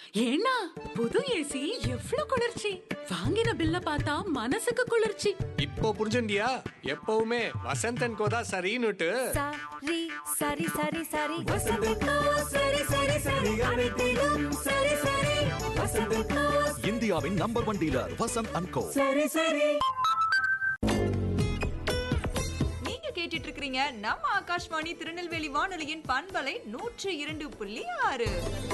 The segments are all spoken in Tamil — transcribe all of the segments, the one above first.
ஏன்னா புது ஏசி எவ்ளோ குளிர்ச்சி! வாங்கின பில்ல பார்த்தா மனசுக்கு குளிர்ச்சி. இப்போ புரிஞ்சுண்டியா? எப்பவுமே வசந்தன் கோதா சரின்னுட்டு. சரி சரி சரி சரி வசந்தக்கோ சரி சரி சரி அனைத்திலும் சரி சரி. வசந்தக்கோ இந்தியாவின் நம்பர் 1 டீலர் வசந்த் அண்ட் கோ. சரி சரி. நீங்க கேட்டுட்டு இருக்கீங்க நம்ம ஆகாஷ்வாணி திருநெல்வேலி வானொலியின் பண்பலை 102.6.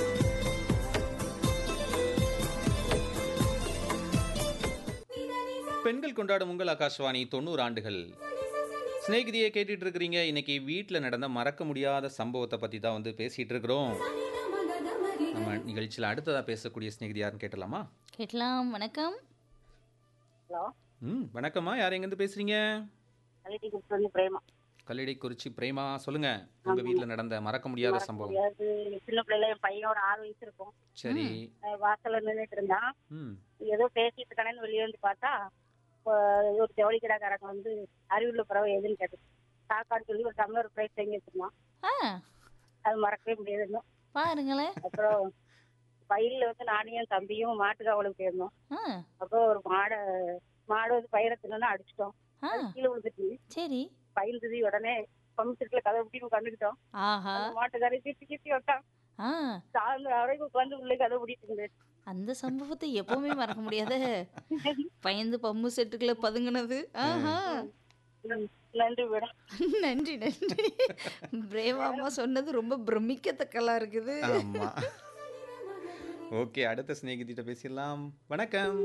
பெண்கள் கொண்டாடும் உங்கள் ஆகாஷ்வாணி 90 ஆண்டுகள். சிநேகிதியை கேட்டுட்டு இருக்கிறீங்க. இன்னைக்கு வீட்டில் நடந்த மறக்க முடியாத சம்பவத்தை பற்றி தான் வந்து பேசிகிட்டு இருக்கிறோம். நம்ம நிகழ்ச்சியில் அடுத்ததாக பேசக்கூடிய சிநேகிதி யாருன்னு கேட்டலாமா? கேட்கலாம். வணக்கம். ஹலோ, வணக்கம்மா. யார் எங்கேருந்து பேசுகிறீங்க? கல்லிட்டிக்குறிச்சி பிரேமா. கல்லிடைக்குறிச்சி பிரேமா, சொல்லுங்கள். உங்கள் வீட்டில் நடந்த மறக்க முடியாத சம்பவம். முடியாது. சின்ன பிள்ளைல என் பையன் ஒரு 6 வயசு இருக்கும். சரி. வாசல்ல நின்றுட்டு இருந்தான். ம் ஏதோ பேசிட்டு இருக்கானேன்னு வெளியே வந்து பார்த்தா ஒரு ஜவுளி கடைக்காரங்க வந்து அறிவுள்ள பறவை எதுன்னு கேட்டு சாக்கான்னு சொல்லி ஒரு டம்ளர் பிரைஸ் வாங்கி வச்சிருந்தான். ஆ அது மறக்கவே முடியாது இன்னும். பாருங்களேன். அப்புறம் பயிரில் வந்து நானும் என் தம்பியும் மாட்டுக்காவலுக்கு போயிருந்தோம். ஆ அப்புறம் ஒரு மாடு வந்து பயிரை தின்னு அடிச்சிட்டோம். ஆ அது கீழே விழுந்துட்டு சரி. பயிர்ந்தது. உடனே பம்பு கதை பிடிக்கும் கண்டுக்கிட்டோம். ஆஹா. அந்த மாட்டுக்காரை கிட்டி கிட்டி விட்டான். ஆ சாயந்தரம் வரைக்கும் உட்காந்து உள்ளே கதை பிடிட்டு இருந்தேன். அந்த சம்பவத்தை எப்பவுமே மறக்க முடியாத. பயந்து பம்பு செட்டுக்குள்ள பதுங்கினது. ஆஹா. நன்றி மேடம். நன்றி நன்றி. பிரேமாமா சொன்னது ரொம்ப பிரமிக்கத்தக்கலா இருக்குது. ஆமா. ஓகே, அடுத்த சிநேகிதிட்ட பேசிடலாம். வணக்கம்.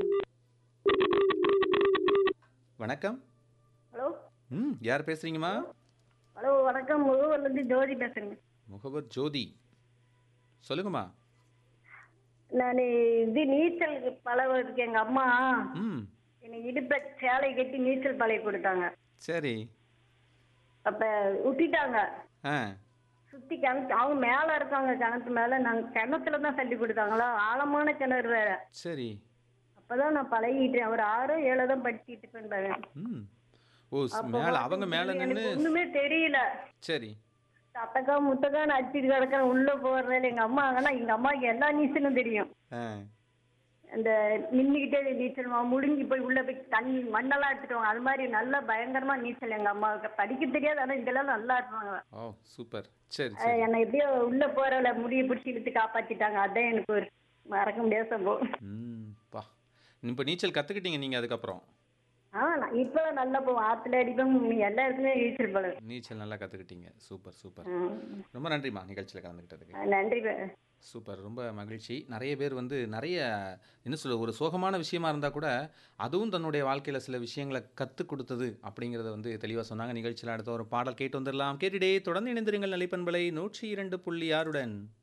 வணக்கம். ஹலோ. யார் பேசுறீங்கம்மா? ஹலோ, வணக்கம். முகவர்லேருந்து ஜோதி பேசுறேங்க. முகவர் ஜோதி, சொல்லுங்கம்மா. நான் இது நீச்சல் பழகிறதுக்கு எங்கள் அம்மா ம் எனக்கு இடுப்பை சேலை கட்டி நீச்சல் பழகி கொடுத்தாங்க. சரி. அப்போ விட்டுட்டாங்க. ஆ சுற்றி கிணத்து அவங்க மேலே இருக்காங்க. கிணத்து மேலே நாங்கள் கிணத்துல தான் தள்ளி கொடுத்தாங்களா. ஆழமான கிணறு வேற. சரி. அப்போ தான் நான் பழகிட்டேன். ஒரு 6 7 தான் படிச்சுட்டு இருப்பேன். ம் ஓ, மேலே அவங்க மேலே நின்று. ஒன்றுமே தெரியல. சரி. தத்தக்கா முத்தக்கான்னு அடிச்சுட்டு கிடக்கிறேன். உள்ளே போகிறதில்ல. எங்கள் அம்மா ஆனால் எங்கள் அம்மாவுக்கு எல்லா நீச்சலும் தெரியும். ஆ அந்த நின்றுக்கிட்டே நீச்சல் முடிஞ்சு போய் உள்ளே போய் தண்ணி மண்ணெல்லாம் எடுத்துட்டுவாங்க. அது மாதிரி நல்லா பயங்கரமாக நீச்சல் எங்கள் அம்மாவுக்கு. படிக்க தெரியாது, ஆனால் இதெல்லாம் நல்லா இருப்பாங்க. ஓ சூப்பர். சரி சரி. என்னை எப்படியோ உள்ளே போகிறல முடியை பிடிச்சி இழுத்து காப்பாற்றிட்டாங்க. அதான் எனக்கு ஒரு மறக்க முடியாத சம்பவம். பா, இப்போ நீச்சல் கற்றுக்கிட்டீங்க நீங்கள் அதுக்கப்புறம்? நான் இப்போலாம் நல்லா போவோம். ஆற்றுல அடிப்போம். எல்லா இடத்துலையும் நீச்சல் பழகும். நீச்சல் நல்லா கற்றுக்கிட்டீங்க. Super super. ரொம்ப நன்றிம்மா நிகழ்ச்சியில் கலந்துக்கிட்டதுக்கு. நன்றி. சூப்பர், ரொம்ப மகிழ்ச்சி. நிறைய பேர் வந்து நிறைய என்ன சொல்ல, ஒரு சோகமான விஷயமா இருந்தால் கூட அதுவும் தன்னுடைய வாழ்க்கையில் சில விஷயங்களை கற்றுக் கொடுத்தது அப்படிங்கிறத வந்து தெளிவாக சொன்னாங்க. நிகழ்ச்சியில் அடுத்த ஒரு பாடல் கேட்டு வந்துடலாம். கேட்டுடே தொடர்ந்து இணைந்திருங்கள். நிலைப்பண்பலை 102.6